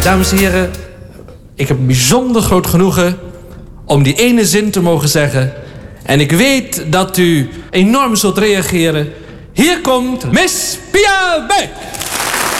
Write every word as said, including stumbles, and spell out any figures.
Dames en heren, ik heb een bijzonder groot genoegen om die ene zin te mogen zeggen. En ik weet dat u enorm zult reageren. Hier komt Miss Pia Beck.